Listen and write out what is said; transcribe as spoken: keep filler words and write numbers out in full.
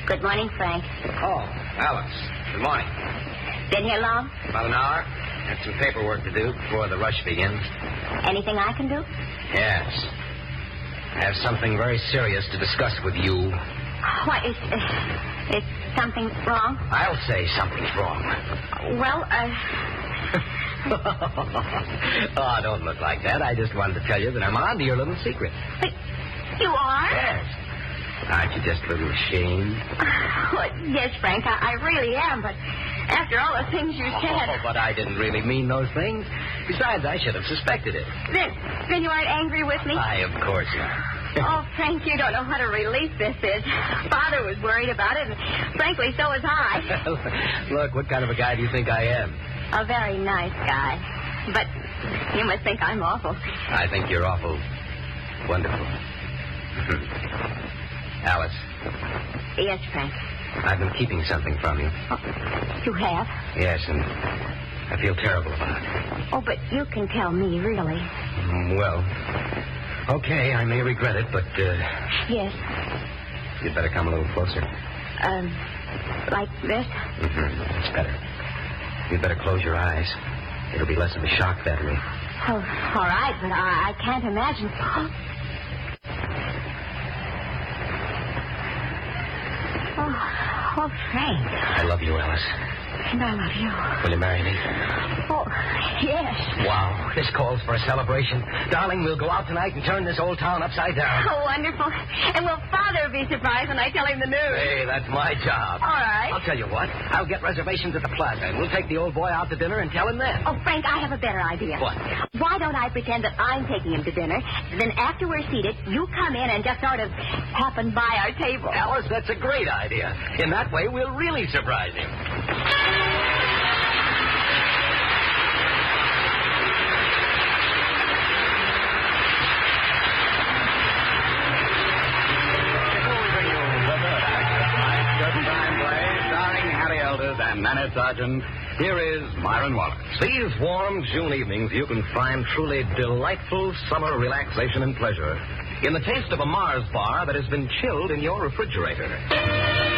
Good morning, Frank. Oh, Alice. Good morning. Been here long? About an hour. Had some paperwork to do before the rush begins. Anything I can do? Yes. I have something very serious to discuss with you. What, is, uh, is something wrong? I'll say something's wrong. Well, uh... Oh, don't look like that. I just wanted to tell you that I'm on to your little secret. But you are? Yes. Aren't you just a little ashamed? Well, yes, Frank, I, I really am, but after all the things you said... Oh, but I didn't really mean those things. Besides, I should have suspected it. Then, then you aren't angry with me? Why, of course not. Oh, Frank, you don't know what a relief this is. Father was worried about it, and frankly, so was I. Look, what kind of a guy do you think I am? A very nice guy. But you must think I'm awful. I think you're awful wonderful. Alice. Yes, Frank. I've been keeping something from you. Oh, you have? Yes, and I feel terrible about it. Oh, but you can tell me, really. Mm, well, okay, I may regret it, but, uh... Yes. You'd better come a little closer. Um, like this? Mm-hmm. That's better. You'd better close your eyes. It'll be less of a shock that way. Oh, all right, but I, I can't imagine... Oh, Frank. I love you, Alice. And I love you. Will you marry me? Oh, yes. Wow, this calls for a celebration. Darling, we'll go out tonight and turn this old town upside down. Oh, wonderful. And will Father be surprised when I tell him the news? Hey, that's my job. All right. I'll tell you what. I'll get reservations at the plaza, and we'll take the old boy out to dinner and tell him then. Oh, Frank, I have a better idea. What? Why don't I pretend that I'm taking him to dinner, then after we're seated, you come in and just sort of happen by our table. Alice, that's a great idea. In that way, we'll really surprise him. And Nanette Sargent, here is Myron Wallace. These warm June evenings, you can find truly delightful summer relaxation and pleasure in the taste of a Mars bar that has been chilled in your refrigerator.